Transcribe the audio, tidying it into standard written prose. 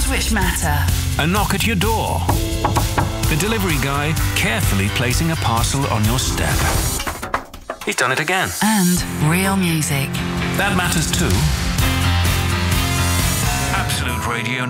things which matter. A knock at your door. The delivery guy carefully placing a parcel on your step. He's done it again. And real music. That matters too. Absolute Radio